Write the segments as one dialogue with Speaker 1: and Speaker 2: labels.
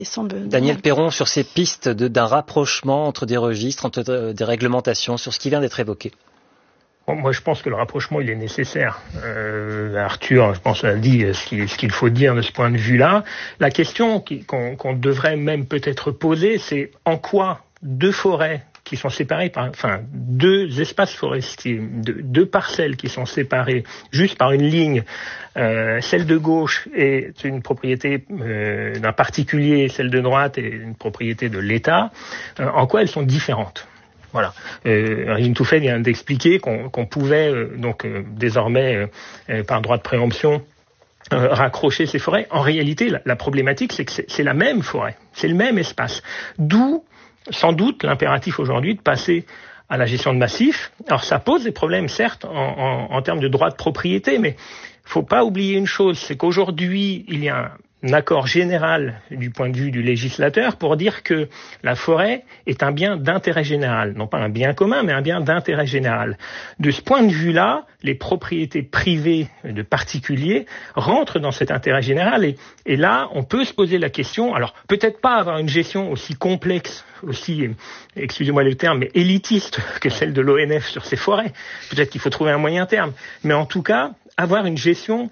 Speaker 1: Daniel Perron, sur ces pistes d'un rapprochement entre des registres, entre des réglementations, sur ce qui vient d'être évoqué.
Speaker 2: Bon, moi, je pense que le rapprochement, il est nécessaire. Arthur, je pense, a dit ce qu'il faut dire de ce point de vue-là. La question qu'on devrait même peut-être poser, c'est en quoi deux forêts qui sont séparées deux espaces forestiers, deux parcelles qui sont séparées juste par une ligne, celle de gauche est une propriété d'un particulier, celle de droite est une propriété de l'État, en quoi elles sont différentes. Voilà. Régine Touffet vient d'expliquer qu'on pouvait désormais par droit de préemption raccrocher ces forêts. En réalité, la problématique, c'est que c'est la même forêt, c'est le même espace. D'où, sans doute, l'impératif aujourd'hui de passer à la gestion de massifs. Alors, ça pose des problèmes, certes, en termes de droit de propriété, mais il faut pas oublier une chose, c'est qu'aujourd'hui, il y a un accord général du point de vue du législateur pour dire que la forêt est un bien d'intérêt général. Non pas un bien commun, mais un bien d'intérêt général. De ce point de vue-là, les propriétés privées de particuliers rentrent dans cet intérêt général. Et là, on peut se poser la question, alors peut-être pas avoir une gestion aussi complexe, aussi, excusez-moi le terme, mais élitiste que celle de l'ONF sur ces forêts. Peut-être qu'il faut trouver un moyen terme. Mais en tout cas, avoir une gestion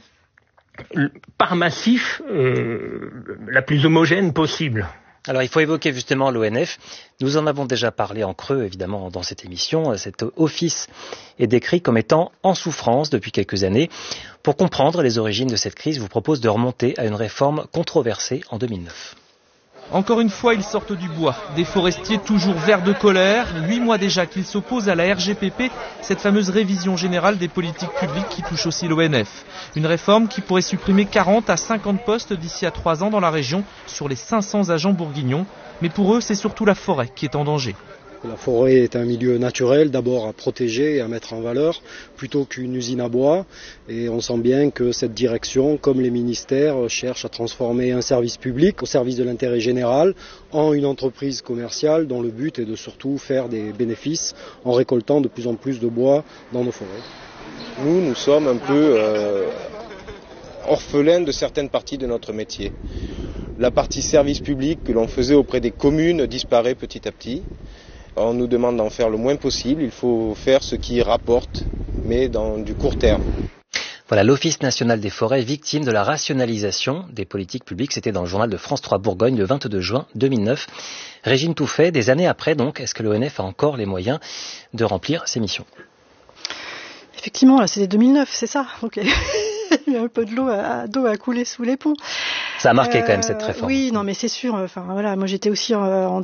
Speaker 2: par massif la plus homogène possible.
Speaker 1: Alors il faut évoquer justement l'ONF. Nous en avons déjà parlé en creux évidemment dans cette émission. Cet office est décrit comme étant en souffrance depuis quelques années. Pour comprendre les origines de cette crise, je vous propose de remonter à une réforme controversée en 2009.
Speaker 3: Encore une fois, ils sortent du bois. Des forestiers toujours verts de colère. 8 mois déjà qu'ils s'opposent à la RGPP, cette fameuse révision générale des politiques publiques qui touche aussi l'ONF. Une réforme qui pourrait supprimer 40 à 50 postes d'ici à 3 ans dans la région sur les 500 agents bourguignons. Mais pour eux, c'est surtout la forêt qui est en danger.
Speaker 4: La forêt est un milieu naturel, d'abord à protéger et à mettre en valeur, plutôt qu'une usine à bois. Et on sent bien que cette direction, comme les ministères, cherche à transformer un service public au service de l'intérêt général en une entreprise commerciale dont le but est de surtout faire des bénéfices en récoltant de plus en plus de bois dans nos forêts.
Speaker 5: Nous sommes un peu orphelins de certaines parties de notre métier. La partie service public que l'on faisait auprès des communes disparaît petit à petit. On nous demande d'en faire le moins possible, il faut faire ce qui rapporte, mais dans du court terme.
Speaker 1: Voilà, l'Office national des forêts, victime de la rationalisation des politiques publiques. C'était dans le journal de France 3 Bourgogne le 22 juin 2009. Régine Touffet, des années après donc, est-ce que l'ONF a encore les moyens de remplir ses missions ?
Speaker 6: Effectivement, là c'était 2009, c'est ça. Donc il y a un peu d'eau à couler sous les ponts.
Speaker 1: Ça a marqué quand même cette réforme.
Speaker 6: Oui, non mais c'est sûr. Enfin voilà, moi j'étais aussi en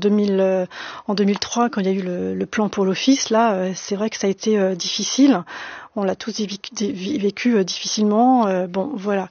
Speaker 6: 2003 quand il y a eu le plan pour l'office. Là, c'est vrai que ça a été difficile. On l'a tous vécu difficilement. Bon, voilà.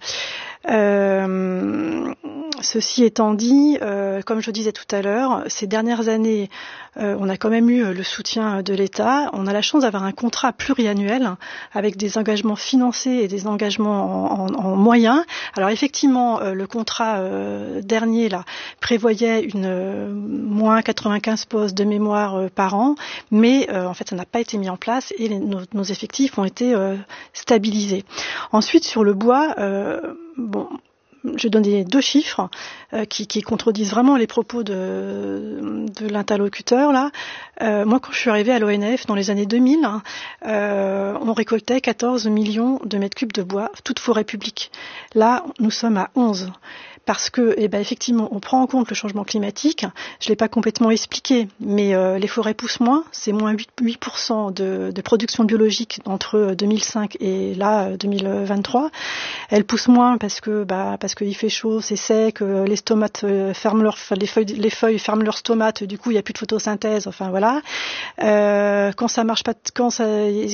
Speaker 6: Ceci étant dit, comme je disais tout à l'heure, ces dernières années, on a quand même eu le soutien de l'État. On a la chance d'avoir un contrat pluriannuel avec des engagements financés et des engagements en moyens. Alors effectivement, le contrat dernier là prévoyait une moins 95 postes de mémoire par an, mais en fait ça n'a pas été mis en place et nos effectifs ont été stabilisés. Ensuite sur le bois, bon. Je donne 2 chiffres qui contredisent vraiment les propos de l'interlocuteur là. Moi, quand je suis arrivée à l'ONF dans les années 2000, on récoltait 14 millions de mètres cubes de bois, toute forêt publique. Là, nous sommes à 11. Parce que, effectivement, on prend en compte le changement climatique. Je l'ai pas complètement expliqué, mais les forêts poussent moins. C'est moins 8% de production biologique entre 2005 et là 2023. Elles poussent moins parce qu'il fait chaud, c'est sec, les stomates les feuilles ferment leurs stomates. Du coup, il y a plus de photosynthèse. Enfin voilà. Quand ça marche pas, quand ça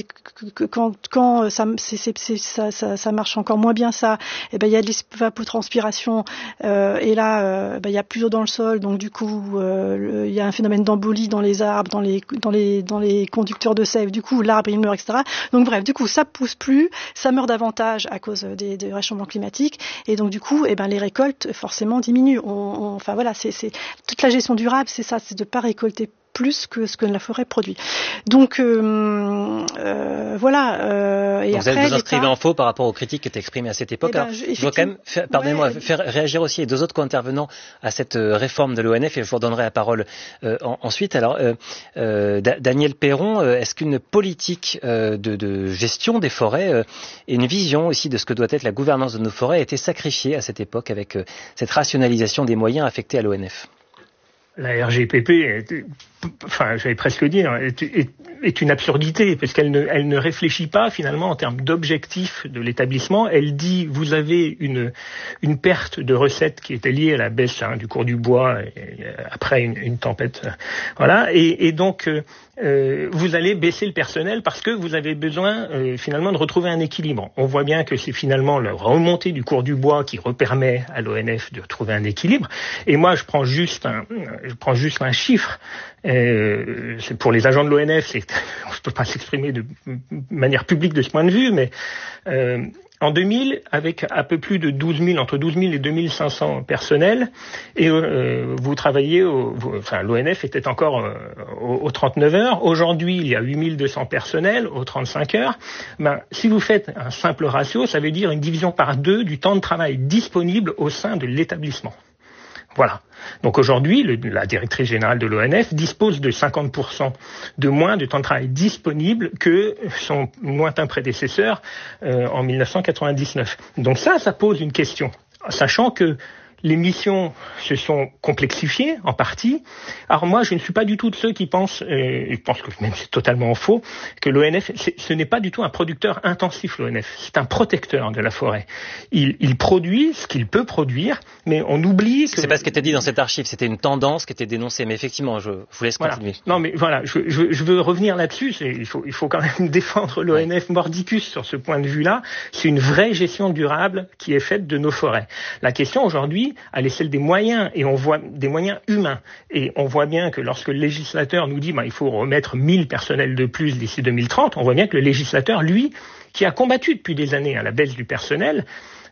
Speaker 6: marche encore moins bien ça. Il y a de l'évapotranspiration. Et là, il y a plus d'eau dans le sol, donc du coup, il y a un phénomène d'embolie dans les arbres, dans les conducteurs de sève. Du coup, l'arbre il meurt, etc. Donc bref, du coup, ça pousse plus, ça meurt davantage à cause des réchauffements climatiques, et donc du coup, les récoltes forcément diminuent. Enfin voilà, c'est toute la gestion durable, c'est ça, c'est de pas récolter plus que ce que la forêt produit. Donc voilà. Et
Speaker 1: donc
Speaker 6: après,
Speaker 1: vous inscrivez en faux par rapport aux critiques qui étaient exprimées à cette époque. Je veux quand même faire réagir aussi les deux autres co-intervenants à cette réforme de l'ONF et je vous redonnerai la parole ensuite. Alors, Daniel Perron, est-ce qu'une politique de gestion des forêts et une vision aussi de ce que doit être la gouvernance de nos forêts a été sacrifiée à cette époque avec cette rationalisation des moyens affectés à l'ONF?
Speaker 2: La RGPP, j'allais presque dire, est une absurdité, parce qu'elle ne réfléchit pas finalement en termes d'objectifs de l'établissement. Elle dit, vous avez une perte de recettes qui était liée à la baisse du cours du bois après une tempête. Voilà, et donc vous allez baisser le personnel parce que vous avez besoin finalement de retrouver un équilibre. On voit bien que c'est finalement la remontée du cours du bois qui permet à l'ONF de trouver un équilibre. Et moi, je prends juste un chiffre. C'est pour les agents de l'ONF, on ne peut pas s'exprimer de manière publique de ce point de vue, mais en 2000, avec un peu plus de entre 12 000 et 2500 personnels, et vous travaillez, l'ONF était encore aux 39 heures. Aujourd'hui, il y a 8200 personnels aux 35 heures. Si vous faites un simple ratio, ça veut dire une division par 2 du temps de travail disponible au sein de l'établissement. Voilà. Donc aujourd'hui, la directrice générale de l'ONF dispose de 50% de moins de temps de travail disponible que son lointain prédécesseur en 1999. Donc ça pose une question, sachant que les missions se sont complexifiées en partie. Alors moi, je ne suis pas du tout de ceux qui pensent, et je pense que même c'est totalement faux, que l'ONF, ce n'est pas du tout un producteur intensif, l'ONF. C'est un protecteur de la forêt. Il produit ce qu'il peut produire, mais on oublie que...
Speaker 1: C'est pas ce qui était dit dans cette archive, c'était une tendance qui était dénoncée. Mais effectivement, je vous laisse continuer.
Speaker 2: Non, mais voilà, je veux revenir là-dessus. Il faut quand même défendre l'ONF mordicus sur ce point de vue-là. C'est une vraie gestion durable qui est faite de nos forêts. La question aujourd'hui, elle est celle des moyens, et on voit des moyens humains. Et on voit bien que lorsque le législateur nous dit il faut remettre 1000 personnels de plus d'ici 2030, on voit bien que le législateur, lui, qui a combattu depuis des années la baisse du personnel,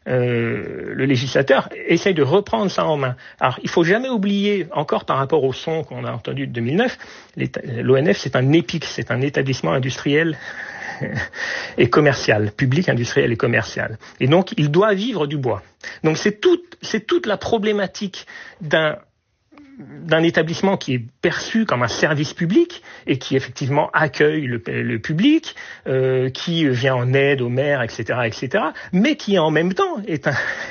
Speaker 2: le législateur essaye de reprendre ça en main. Alors, il faut jamais oublier, encore par rapport au son qu'on a entendu de 2009, l'ONF, c'est un EPIC, c'est un établissement industriel et commercial, public, industriel et commercial. Et donc, il doit vivre du bois. Donc, c'est toute la problématique d'un établissement qui est perçu comme un service public et qui effectivement accueille le public, qui vient en aide aux maires, etc., mais qui en même temps est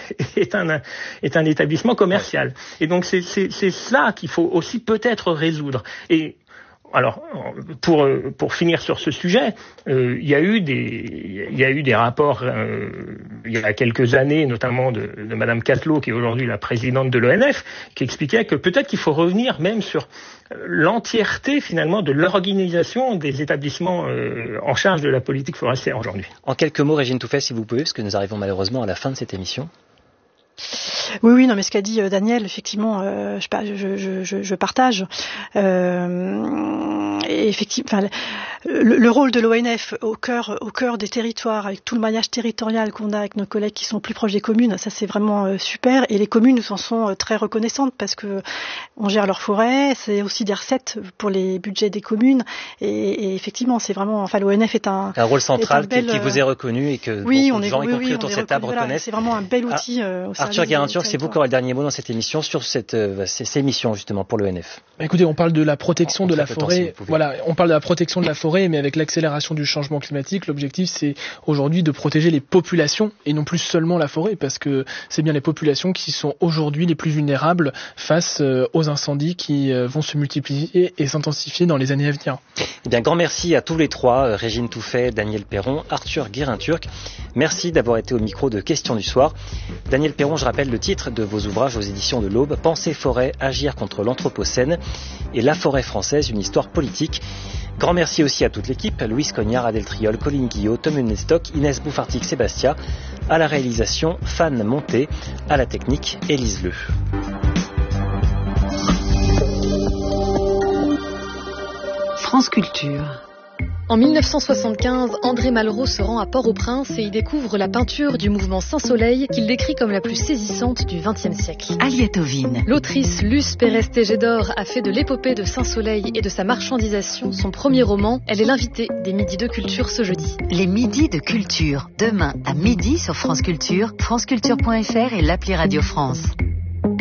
Speaker 2: un établissement commercial. Et donc, c'est cela qu'il faut aussi peut-être résoudre. Et alors, pour finir sur ce sujet, il y a eu des rapports il y a quelques années, notamment de Madame Catelot, qui est aujourd'hui la présidente de l'ONF, qui expliquait que peut-être qu'il faut revenir même sur l'entièreté finalement de l'organisation des établissements en charge de la politique forestière aujourd'hui.
Speaker 1: En quelques mots, Régine Touffet, si vous pouvez, parce que nous arrivons malheureusement à la fin de cette émission.
Speaker 6: Oui, non, mais ce qu'a dit Daniel, effectivement, je partage. Et effectivement, le rôle de l'ONF au cœur des territoires, avec tout le maillage territorial qu'on a avec nos collègues qui sont plus proches des communes, ça c'est vraiment super. Et les communes nous en sont très reconnaissantes parce que on gère leurs forêts, c'est aussi des recettes pour les budgets des communes. Et effectivement, c'est vraiment, l'ONF est un
Speaker 1: rôle central qui vous est reconnu et que beaucoup de gens, y compris autour de cette table, reconnaissent.
Speaker 6: C'est vraiment un bel outil.
Speaker 1: Arthur Guérin-Turc, c'est vous qui aurez le dernier mot dans cette émission sur ces missions justement pour l'ONF.
Speaker 7: Écoutez, on parle de la protection de la forêt. Voilà, on parle de la protection de la forêt, mais avec l'accélération du changement climatique, l'objectif c'est aujourd'hui de protéger les populations et non plus seulement la forêt, parce que c'est bien les populations qui sont aujourd'hui les plus vulnérables face aux incendies qui vont se multiplier et s'intensifier dans les années à venir.
Speaker 1: Eh bien, grand merci à tous les trois, Régine Touffet, Daniel Perron, Arthur Guérin-Turc. Merci d'avoir été au micro de Questions du soir. Daniel Perron, je rappelle le titre de vos ouvrages aux éditions de l'Aube, Penser forêt, agir contre l'anthropocène et la forêt française, une histoire politique. Grand merci aussi à toute l'équipe, Louise Cognard, Adèle Triol, Colline Guillot, Tom Hunestock, Inès Bouffartic-Sébastia, à la réalisation, Fan Monté, à la technique, Élise Leu.
Speaker 8: France Culture. En 1975, André Malraux se rend à Port-au-Prince et y découvre la peinture du mouvement Saint-Soleil qu'il décrit comme la plus saisissante du XXe siècle.
Speaker 9: Aliette-Ovine.
Speaker 8: L'autrice Luce Pérez-Tégédor a fait de l'épopée de Saint-Soleil et de sa marchandisation son premier roman. Elle est l'invitée des Midis de Culture ce jeudi.
Speaker 9: Les Midis de Culture, demain à midi sur France Culture, franceculture.fr et l'appli Radio France.